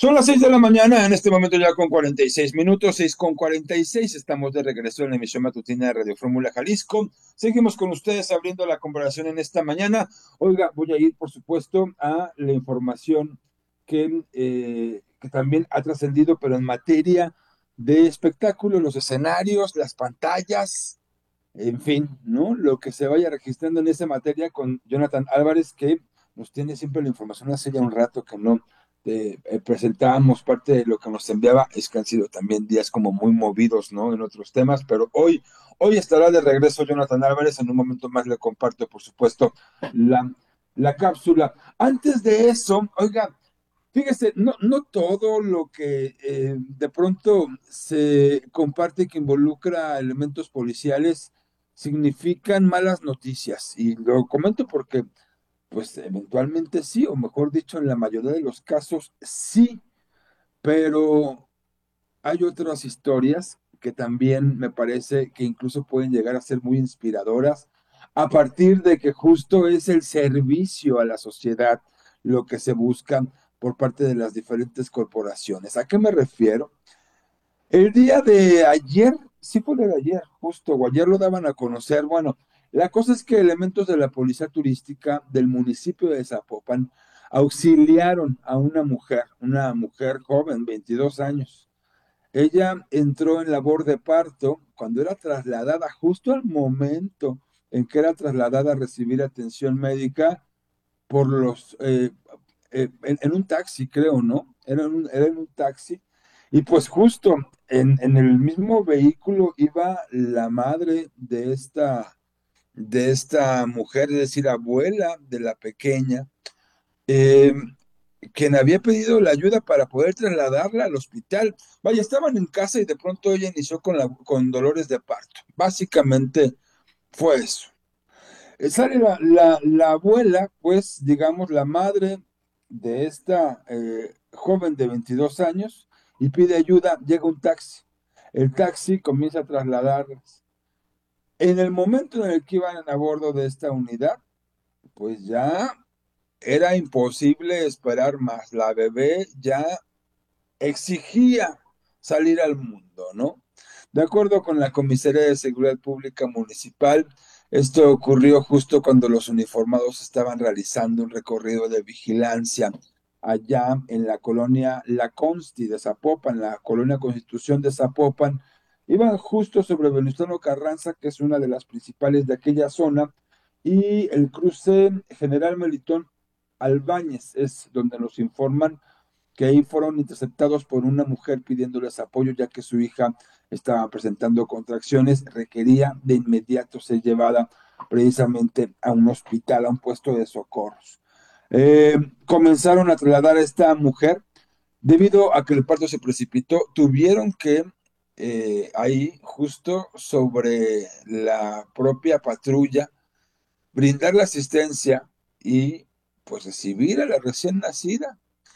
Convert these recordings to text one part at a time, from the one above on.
Son las 6 de la mañana, en este momento ya con 46 minutos, 6:46. Estamos de regreso en la emisión matutina de Radio Fórmula Jalisco. Seguimos con ustedes abriendo la conversación en esta mañana. Oiga, voy a ir, por supuesto, a la información que también ha trascendido, pero en materia de espectáculo, los escenarios, las pantallas, en fin, ¿no? Lo que se vaya registrando en esa materia con Jonathan Álvarez, que nos tiene siempre la información hace ya un rato que no presentábamos parte de lo que nos enviaba, es que han sido también días como muy movidos, ¿no? En otros temas, pero hoy estará de regreso Jonathan Álvarez, en un momento más le comparto, por supuesto, la, la cápsula. Antes de eso, oiga, fíjese, no todo lo que de pronto se comparte que involucra elementos policiales significan malas noticias. Y lo comento porque, pues, eventualmente sí, o mejor dicho, en la mayoría de los casos sí, pero hay otras historias que también me parece que incluso pueden llegar a ser muy inspiradoras a partir de que justo es el servicio a la sociedad lo que se busca por parte de las diferentes corporaciones. ¿A qué me refiero? El día de ayer, sí fue el de ayer, justo, o ayer lo daban a conocer. Bueno, la cosa es que elementos de la policía turística del municipio de Zapopan auxiliaron a una mujer joven, 22 años. Ella entró en labor de parto cuando era trasladada, justo al momento en que era trasladada a recibir atención médica por en un taxi, creo, ¿no? Era en un taxi. Y pues justo en el mismo vehículo iba la madre de esta mujer, es decir, abuela de la pequeña, eh, quien había pedido la ayuda para poder trasladarla al hospital. Vaya, estaban en casa y de pronto ella inició con dolores de parto. Básicamente fue eso. Sale la abuela, pues, digamos, la madre de esta joven de 22 años y pide ayuda. Llega un taxi. El taxi comienza a trasladarlas. En el momento en el que iban a bordo de esta unidad, pues ya era imposible esperar más. La bebé ya exigía salir al mundo, ¿no? De acuerdo con la Comisaría de Seguridad Pública Municipal, esto ocurrió justo cuando los uniformados estaban realizando un recorrido de vigilancia allá en la colonia La Consti de Zapopan, la colonia Constitución de Zapopan. Iban justo sobre Venustiano Carranza, que es una de las principales de aquella zona, y el cruce General Melitón Albáñez es donde nos informan que ahí fueron interceptados por una mujer pidiéndoles apoyo ya que su hija estaba presentando contracciones, requería de inmediato ser llevada precisamente a un hospital, a un puesto de socorros. Comenzaron a trasladar a esta mujer debido a que el parto se precipitó, tuvieron que ahí justo sobre la propia patrulla brindar la asistencia y pues recibir a la recién nacida.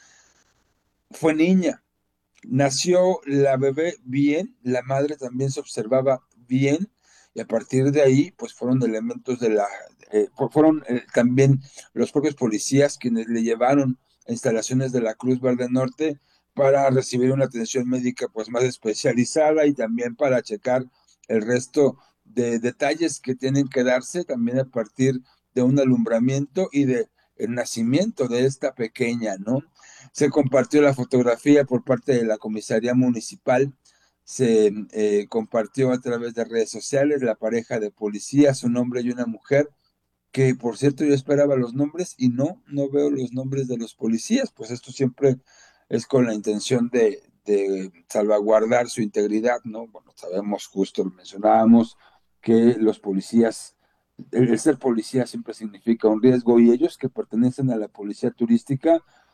Fue niña. Nació la bebé bien, la madre también se observaba bien, y a partir de ahí, pues fueron elementos fueron también los propios policías quienes le llevaron a instalaciones de la Cruz Verde Norte para recibir una atención médica pues más especializada y también para checar el resto de detalles que tienen que darse también a partir de un alumbramiento y de el nacimiento de esta pequeña, ¿no? Se compartió la fotografía por parte de la comisaría municipal, se compartió a través de redes sociales la pareja de policías, un hombre y una mujer, que por cierto yo esperaba los nombres y no veo los nombres de los policías, pues esto siempre es con la intención de salvaguardar su integridad, ¿no? Bueno, sabemos, justo lo mencionábamos, que los policías, el ser policía siempre significa un riesgo y ellos que pertenecen a la policía turística,